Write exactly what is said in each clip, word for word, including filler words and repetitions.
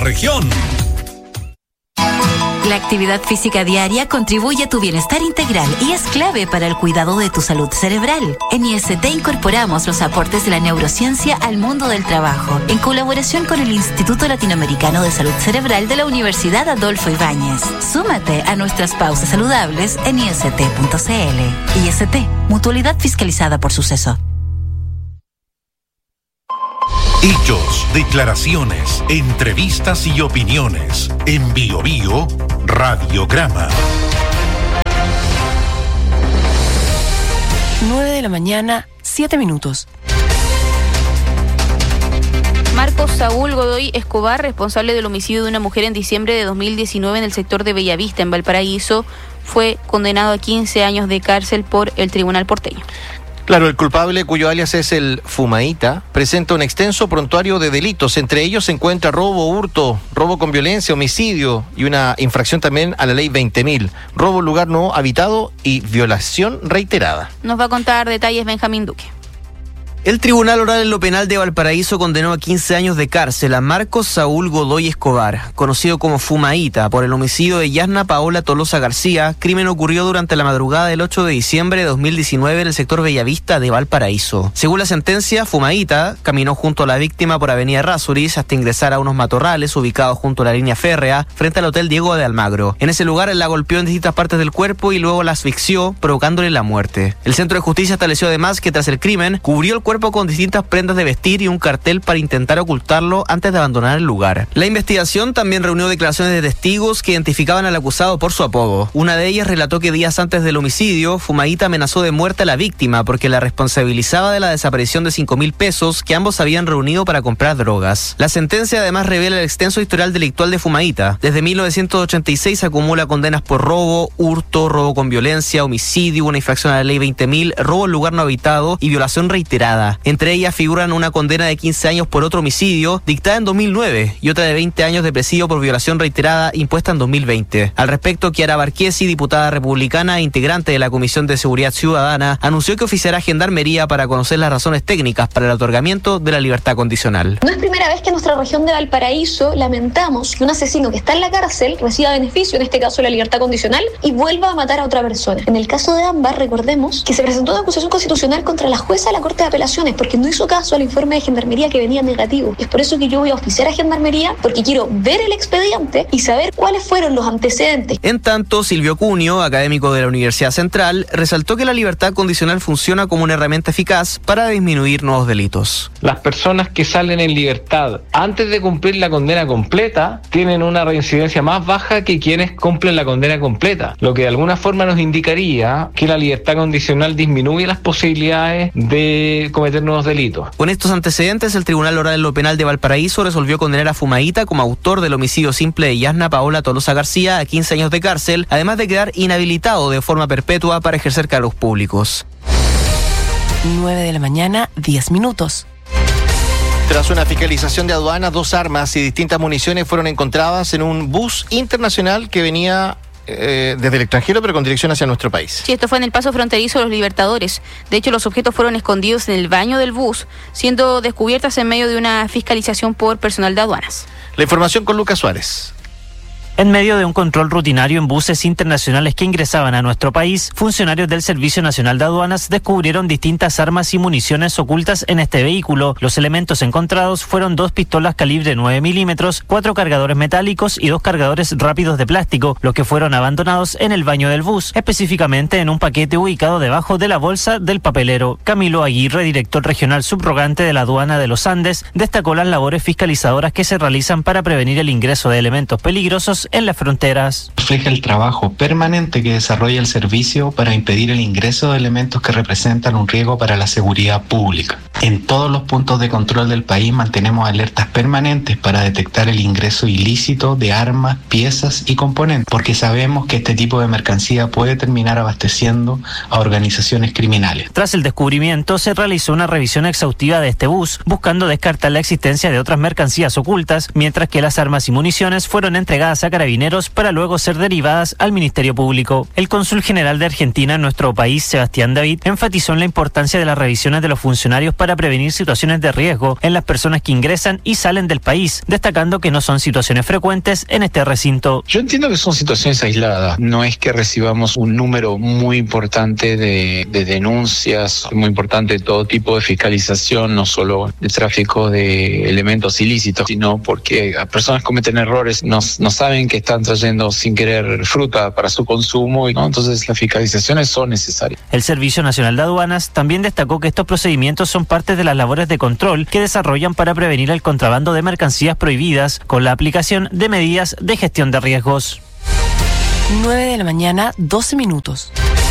región. La actividad física diaria contribuye a tu bienestar integral y es clave para el cuidado de tu salud cerebral. En I S T incorporamos los aportes de la neurociencia al mundo del trabajo, en colaboración con el Instituto Latinoamericano de Salud Cerebral de la Universidad Adolfo Ibáñez. Súmate a nuestras pausas saludables en I S T punto C L. I S T, mutualidad fiscalizada por Suceso. Hechos, declaraciones, entrevistas y opiniones. En Bio Bio, Radiograma. nueve de la mañana, siete minutos. Marcos Saúl Godoy Escobar, responsable del homicidio de una mujer en diciembre de dos mil diecinueve en el sector de Bellavista, en Valparaíso, fue condenado a quince años de cárcel por el Tribunal Porteño. Claro, el culpable, cuyo alias es el Fumaíta, presenta un extenso prontuario de delitos. Entre ellos se encuentra robo, hurto, robo con violencia, homicidio y una infracción también a la ley veinte mil, robo en lugar no habitado y violación reiterada. Nos va a contar detalles Benjamín Duque. El Tribunal Oral en lo Penal de Valparaíso condenó a quince años de cárcel a Marcos Saúl Godoy Escobar, conocido como Fumaíta, por el homicidio de Yasna Paola Tolosa García. Crimen ocurrió durante la madrugada del ocho de diciembre de dos mil diecinueve en el sector Bellavista de Valparaíso. Según la sentencia, Fumaíta caminó junto a la víctima por Avenida Errázuriz hasta ingresar a unos matorrales ubicados junto a la línea férrea frente al Hotel Diego de Almagro. En ese lugar la golpeó en distintas partes del cuerpo y luego la asfixió, provocándole la muerte. El Centro de Justicia estableció además que tras el crimen cubrió el cuerpo con distintas prendas de vestir y un cartel para intentar ocultarlo antes de abandonar el lugar. La investigación también reunió declaraciones de testigos que identificaban al acusado por su apodo. Una de ellas relató que días antes del homicidio, Fumaíta amenazó de muerte a la víctima porque la responsabilizaba de la desaparición de cinco mil pesos que ambos habían reunido para comprar drogas. La sentencia además revela el extenso historial delictual de Fumaíta. Desde mil novecientos ochenta y seis acumula condenas por robo, hurto, robo con violencia, homicidio, una infracción a la ley veinte mil, robo en lugar no habitado y violación reiterada. Entre ellas figuran una condena de quince años por otro homicidio, dictada en dos mil nueve, y otra de veinte años de presidio por violación reiterada, impuesta en dos mil veinte. Al respecto, Chiara Barquiesi, diputada republicana e integrante de la Comisión de Seguridad Ciudadana, anunció que oficiará a Gendarmería para conocer las razones técnicas para el otorgamiento de la libertad condicional. No es primera vez que en nuestra región de Valparaíso lamentamos que un asesino que está en la cárcel reciba beneficio, en este caso la libertad condicional, y vuelva a matar a otra persona. En el caso de Ámbar, recordemos que se presentó una acusación constitucional contra la jueza de la Corte de Apelaciones, porque no hizo caso al informe de Gendarmería que venía negativo. Es por eso que yo voy a oficiar a Gendarmería, porque quiero ver el expediente y saber cuáles fueron los antecedentes. En tanto, Silvio Cunio, académico de la Universidad Central, resaltó que la libertad condicional funciona como una herramienta eficaz para disminuir nuevos delitos. Las personas que salen en libertad antes de cumplir la condena completa tienen una reincidencia más baja que quienes cumplen la condena completa, lo que de alguna forma nos indicaría que la libertad condicional disminuye las posibilidades de cometer nuevos delitos. Con estos antecedentes, el Tribunal Oral en lo Penal de Valparaíso resolvió condenar a Fumaíta como autor del homicidio simple de Yasna Paola Tolosa García a quince años de cárcel, además de quedar inhabilitado de forma perpetua para ejercer cargos públicos. nueve de la mañana, diez minutos. Tras una fiscalización de aduanas, dos armas y distintas municiones fueron encontradas en un bus internacional que venía Eh, desde el extranjero, pero con dirección hacia nuestro país. Sí, esto fue en el paso fronterizo de los Libertadores. De hecho, los objetos fueron escondidos en el baño del bus, siendo descubiertas en medio de una fiscalización por personal de aduanas. La información con Lucas Suárez. En medio de un control rutinario en buses internacionales que ingresaban a nuestro país, funcionarios del Servicio Nacional de Aduanas descubrieron distintas armas y municiones ocultas en este vehículo. Los elementos encontrados fueron dos pistolas calibre nueve milímetros, cuatro cargadores metálicos y dos cargadores rápidos de plástico, los que fueron abandonados en el baño del bus, específicamente en un paquete ubicado debajo de la bolsa del papelero. Camilo Aguirre, director regional subrogante de la Aduana de los Andes, destacó las labores fiscalizadoras que se realizan para prevenir el ingreso de elementos peligrosos en las fronteras. Refleja el trabajo permanente que desarrolla el servicio para impedir el ingreso de elementos que representan un riesgo para la seguridad pública. En todos los puntos de control del país mantenemos alertas permanentes para detectar el ingreso ilícito de armas, piezas y componentes, porque sabemos que este tipo de mercancía puede terminar abasteciendo a organizaciones criminales. Tras el descubrimiento, se realizó una revisión exhaustiva de este bus, buscando descartar la existencia de otras mercancías ocultas, mientras que las armas y municiones fueron entregadas a Carabineros para luego ser derivadas al Ministerio Público. El cónsul general de Argentina en nuestro país, Sebastián David, enfatizó en la importancia de las revisiones de los funcionarios para prevenir situaciones de riesgo en las personas que ingresan y salen del país, destacando que no son situaciones frecuentes en este recinto. Yo entiendo que son situaciones aisladas, no es que recibamos un número muy importante de, de denuncias, muy importante todo tipo de fiscalización, no solo de tráfico de elementos ilícitos, sino porque las personas cometen errores, no, no saben que están trayendo sin querer fruta para su consumo, ¿no? Entonces las fiscalizaciones son necesarias. El Servicio Nacional de Aduanas también destacó que estos procedimientos son parte de las labores de control que desarrollan para prevenir el contrabando de mercancías prohibidas con la aplicación de medidas de gestión de riesgos. nueve de la mañana, doce minutos.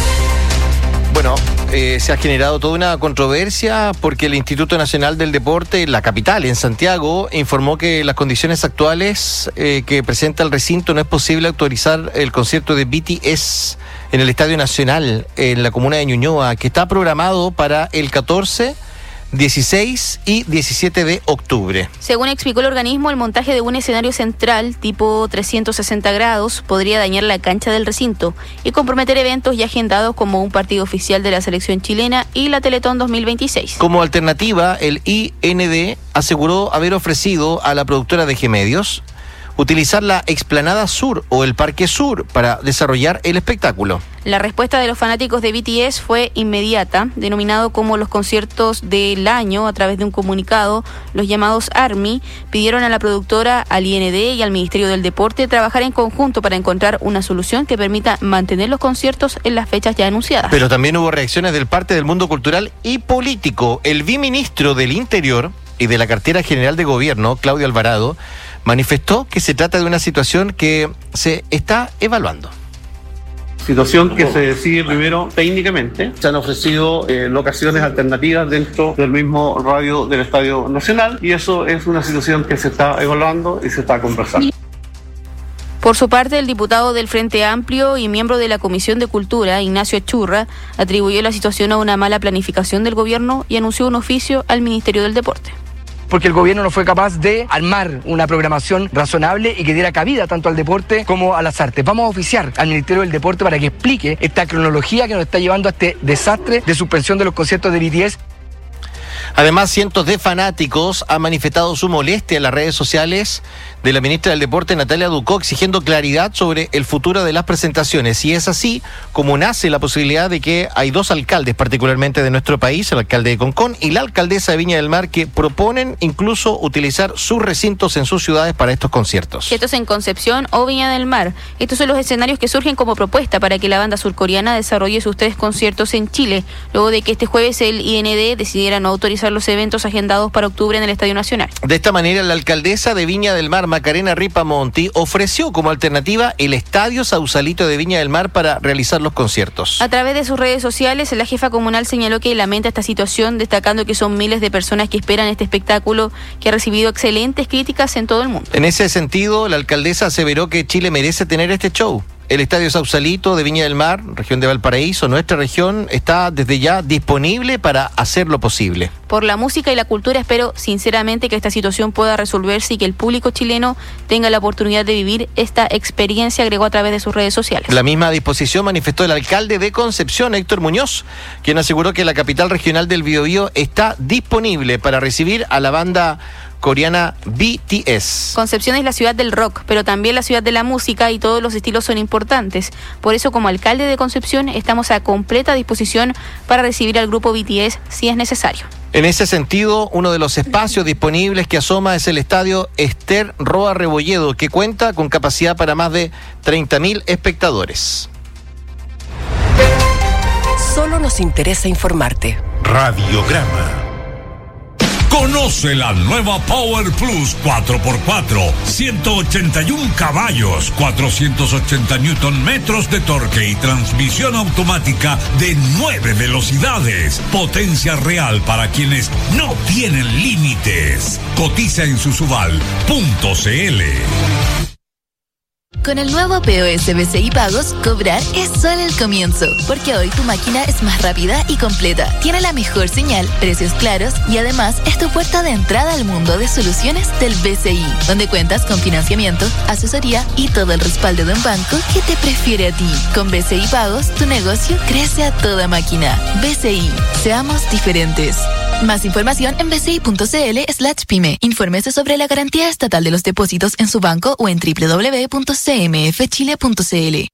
Bueno, eh, se ha generado toda una controversia porque el Instituto Nacional del Deporte en la capital, en Santiago, informó que en las condiciones actuales eh, que presenta el recinto no es posible autorizar el concierto de B T S en el Estadio Nacional en la comuna de Ñuñoa, que está programado para el catorce, dieciséis y diecisiete de octubre. Según explicó el organismo, el montaje de un escenario central tipo trescientos sesenta grados podría dañar la cancha del recinto y comprometer eventos ya agendados como un partido oficial de la selección chilena y la Teletón dos mil veintiséis. Como alternativa, el I N D aseguró haber ofrecido a la productora de G-Medios utilizar la explanada sur o el parque sur para desarrollar el espectáculo. La respuesta de los fanáticos de B T S fue inmediata, denominado como los conciertos del año a través de un comunicado. Los llamados ARMY pidieron a la productora, al I N D y al Ministerio del Deporte trabajar en conjunto para encontrar una solución que permita mantener los conciertos en las fechas ya anunciadas. Pero también hubo reacciones del parte del mundo cultural y político. El viceministro del Interior y de la Cartera General de Gobierno, Claudio Alvarado, manifestó que se trata de una situación que se está evaluando. Situación que se decide primero técnicamente. Se han ofrecido eh, locaciones alternativas dentro del mismo radio del Estadio Nacional y eso es una situación que se está evaluando y se está conversando. Por su parte, el diputado del Frente Amplio y miembro de la Comisión de Cultura, Ignacio Achurra, atribuyó la situación a una mala planificación del gobierno y anunció un oficio al Ministerio del Deporte. Porque el gobierno no fue capaz de armar una programación razonable y que diera cabida tanto al deporte como a las artes. Vamos a oficiar al Ministerio del Deporte para que explique esta cronología que nos está llevando a este desastre de suspensión de los conciertos de B T S. Además, cientos de fanáticos han manifestado su molestia en las redes sociales de la ministra del Deporte, Natalia Ducó, exigiendo claridad sobre el futuro de las presentaciones. Y es así como nace la posibilidad de que hay dos alcaldes, particularmente de nuestro país, el alcalde de Concón y la alcaldesa de Viña del Mar, que proponen incluso utilizar sus recintos en sus ciudades para estos conciertos. Esto es en Concepción o Viña del Mar. Estos son los escenarios que surgen como propuesta para que la banda surcoreana desarrolle sus tres conciertos en Chile, luego de que este jueves el I N D decidiera no autorizar los eventos agendados para octubre en el Estadio Nacional. De esta manera, la alcaldesa de Viña del Mar, Macarena Ripamonti, ofreció como alternativa el Estadio Sausalito de Viña del Mar para realizar los conciertos. A través de sus redes sociales, la jefa comunal señaló que lamenta esta situación, destacando que son miles de personas que esperan este espectáculo que ha recibido excelentes críticas en todo el mundo. En ese sentido, la alcaldesa aseveró que Chile merece tener este show. El Estadio Sausalito de Viña del Mar, región de Valparaíso, nuestra región, está desde ya disponible para hacer lo posible. Por la música y la cultura, espero sinceramente que esta situación pueda resolverse y que el público chileno tenga la oportunidad de vivir esta experiencia, agregó a través de sus redes sociales. La misma disposición manifestó el alcalde de Concepción, Héctor Muñoz, quien aseguró que la capital regional del Biobío está disponible para recibir a la banda coreana B T S. Concepción es la ciudad del rock, pero también la ciudad de la música y todos los estilos son importantes. Por eso, como alcalde de Concepción, estamos a completa disposición para recibir al grupo B T S si es necesario. En ese sentido, uno de los espacios disponibles que asoma es el estadio Esther Roa Rebolledo, que cuenta con capacidad para más de treinta mil espectadores. Solo nos interesa informarte. Radiograma. Conoce la nueva Power Plus cuatro por cuatro, ciento ochenta y uno caballos, cuatrocientos ochenta newton metros de torque y transmisión automática de nueve velocidades. Potencia real para quienes no tienen límites. Cotiza en susubal punto c l. Con el nuevo P O S B C I Pagos, cobrar es solo el comienzo, porque hoy tu máquina es más rápida y completa, tiene la mejor señal, precios claros y además es tu puerta de entrada al mundo de soluciones del B C I, donde cuentas con financiamiento, asesoría y todo el respaldo de un banco que te prefiere a ti. Con B C I Pagos, tu negocio crece a toda máquina. B C I, seamos diferentes. Más información en bci.cl slash pyme. Infórmese sobre la garantía estatal de los depósitos en su banco o en doble u doble u doble u punto c m f chile punto c l.